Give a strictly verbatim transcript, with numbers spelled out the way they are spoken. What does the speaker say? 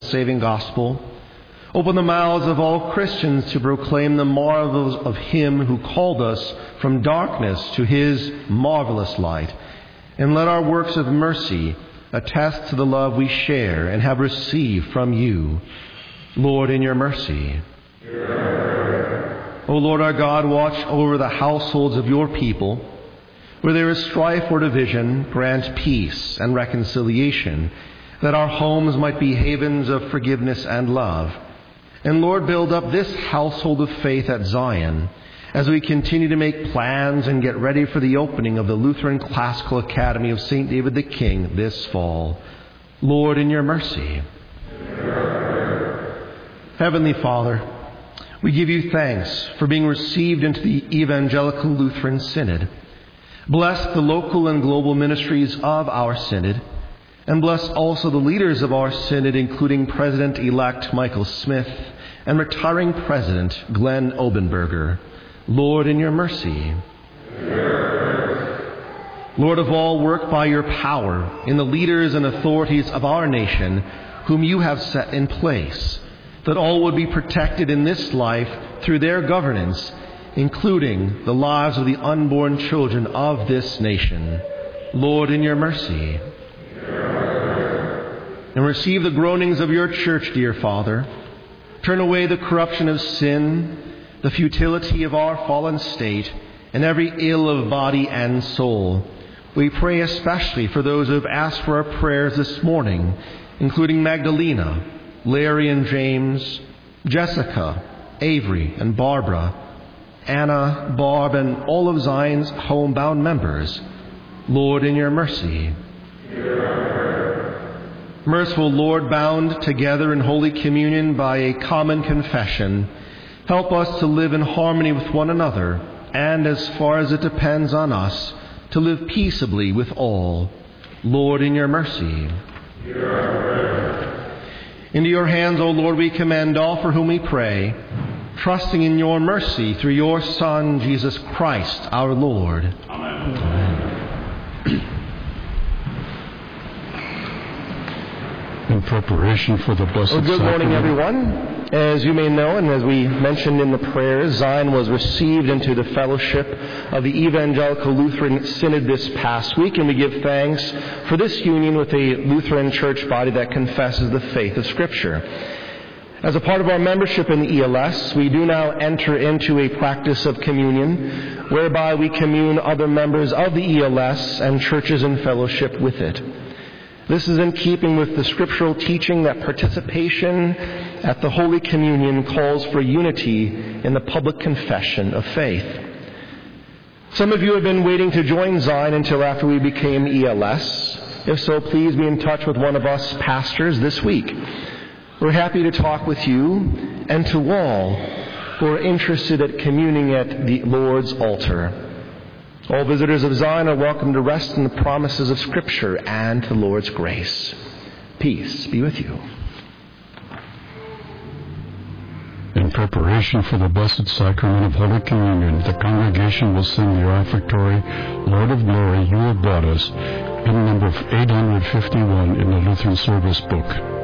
saving gospel. Open the mouths of all Christians to proclaim the marvels of him who called us from darkness to his marvelous light. And let our works of mercy attest to the love we share and have received from you. Lord, in your mercy. O Lord our God, watch over the households of your people. Where there is strife or division, grant peace and reconciliation, that our homes might be havens of forgiveness and love. And Lord, build up this household of faith at Zion as we continue to make plans and get ready for the opening of the Lutheran Classical Academy of Saint David the King this fall. Lord, in your mercy. Heavenly Father, we give you thanks for being received into the Evangelical Lutheran Synod. Bless the local and global ministries of our Synod, and bless also the leaders of our Synod, including President-elect Michael Smith and retiring President Glenn Obenberger. Lord, in your mercy. Lord of all, work by your power in the leaders and authorities of our nation, whom you have set in place, that all would be protected in this life through their governance, including the lives of the unborn children of this nation. Lord, in your mercy. And receive the groanings of your church, dear Father. Turn away the corruption of sin, the futility of our fallen state, and every ill of body and soul. We pray especially for those who have asked for our prayers this morning, including Magdalena, Larry and James, Jessica, Avery and Barbara, Anna, Barb, and all of Zion's homebound members. Lord, in your mercy. Merciful Lord, bound together in Holy Communion by a common confession, help us to live in harmony with one another, and as far as it depends on us, to live peaceably with all. Lord, in your mercy. Into your hands, O Lord, we commend all for whom we pray, trusting in your mercy through your Son, Jesus Christ, our Lord. Amen. Amen. In preparation for the Blessed Well, good Sacrament. morning, everyone. As you may know, and as we mentioned in the prayers, Zion was received into the fellowship of the Evangelical Lutheran Synod this past week, and we give thanks for this union with a Lutheran church body that confesses the faith of Scripture. As a part of our membership in the E L S, we do now enter into a practice of communion, whereby we commune other members of the E L S and churches in fellowship with it. This is in keeping with the scriptural teaching that participation at the Holy Communion calls for unity in the public confession of faith. Some of you have been waiting to join Zion until after we became E L S. If so, please be in touch with one of us pastors this week. We're happy to talk with you and to all who are interested at communing at the Lord's altar. All visitors of Zion are welcome to rest in the promises of Scripture and the Lord's grace. Peace be with you. In preparation for the Blessed Sacrament of Holy Communion, the congregation will sing the offertory, Lord of Glory, You Have Brought Us, in number eight hundred fifty-one in the Lutheran Service Book.